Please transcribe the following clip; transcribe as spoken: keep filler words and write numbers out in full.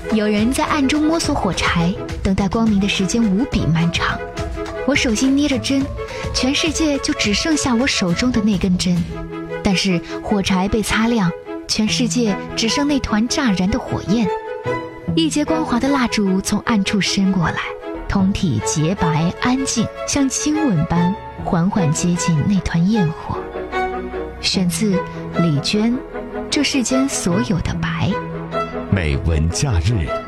有人在暗中摸索火柴，等待光明的时间无比漫长。我手心捏着针，全世界就只剩下我手中的那根针。但是火柴被擦亮，全世界只剩那团乍燃的火焰。一节光滑的蜡烛从暗处伸过来，通体洁白安静，像亲吻般缓缓接近那团焰火。选自李娟《这世间所有的白》。 美文假日。